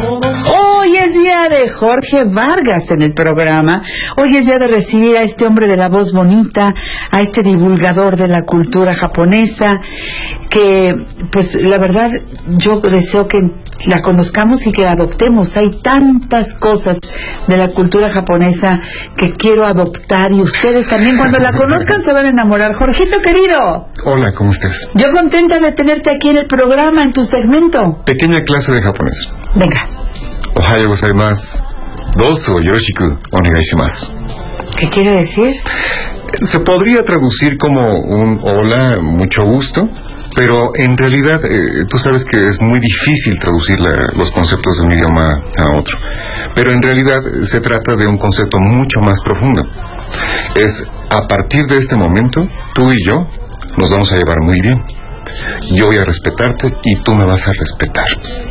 Hoy es día de Jorge Vargas en el programa. Hoy es día de recibir a este hombre de la voz bonita, a este divulgador de la cultura japonesa, que, pues, la verdad, yo deseo que la conozcamos y que la adoptemos. Hay tantas cosas de la cultura japonesa que quiero adoptar, y ustedes también, cuando la conozcan, se van a enamorar. Jorgito querido. Hola, ¿cómo estás? Yo contenta de tenerte aquí en el programa, en tu segmento. Pequeña clase de japonés. Venga. Ohayou gozaimasu. Dozo yoroshiku onegai shimasu. ¿Qué quiere decir? Se podría traducir como un hola, mucho gusto, pero en realidad tú sabes que es muy difícil traducir los conceptos de un idioma a otro. Pero en realidad se trata de un concepto mucho más profundo. Es, a partir de este momento, tú y yo nos vamos a llevar muy bien. Yo voy a respetarte y tú me vas a respetar.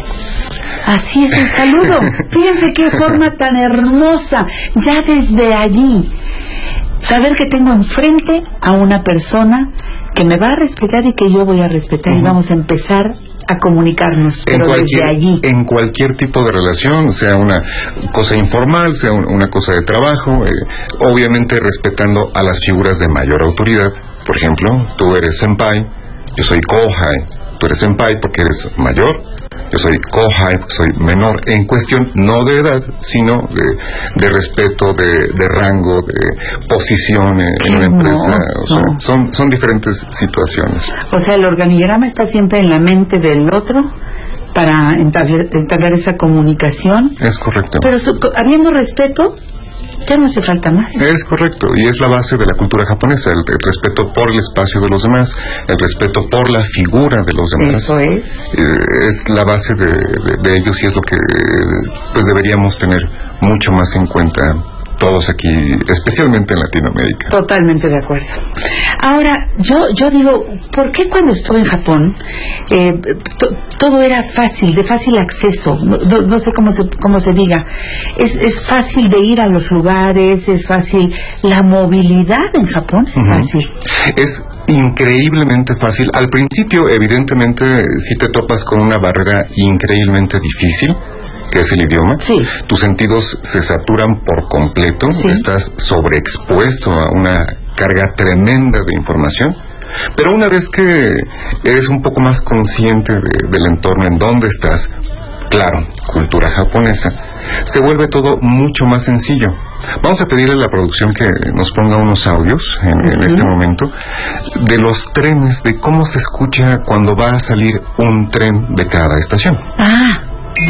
Así es el saludo. Fíjense qué forma tan hermosa. Ya desde allí, saber que tengo enfrente a una persona que me va a respetar y que yo voy a respetar, y vamos a empezar a comunicarnos, pero desde allí. En cualquier tipo de relación, sea una cosa informal, sea una cosa de trabajo, obviamente respetando a las figuras de mayor autoridad. Por ejemplo, tú eres senpai, yo soy kohai. Tú eres senpai porque eres mayor, yo soy kohai porque soy menor, en cuestión no de edad, sino de respeto, de rango, de posición en una empresa. O sea, son diferentes situaciones. O sea, el organigrama está siempre en la mente del otro para entablar esa comunicación. Es correcto. Pero habiendo respeto, ya no hace falta más. Es correcto, y es la base de la cultura japonesa, el respeto por el espacio de los demás, el respeto por la figura de los demás. Eso es. Es la base de ellos, y es lo que pues deberíamos tener mucho más en cuenta todos aquí, especialmente en Latinoamérica. Totalmente de acuerdo. Ahora, yo digo, ¿por qué cuando estuve en Japón todo era fácil, de fácil acceso? No sé cómo se diga. Es fácil de ir a los lugares, es fácil. La movilidad en Japón es fácil. Es increíblemente fácil. Al principio, evidentemente, sí te topas con una barrera increíblemente difícil, que es el idioma. Sí. Tus sentidos se saturan por completo. Sí. Estás sobreexpuesto a una carga tremenda de información. Pero una vez que eres un poco más consciente del entorno en donde estás, claro, cultura japonesa, se vuelve todo mucho más sencillo. Vamos a pedirle a la producción que nos ponga unos audios en este momento de los trenes, de cómo se escucha cuando va a salir un tren de cada estación. Ah,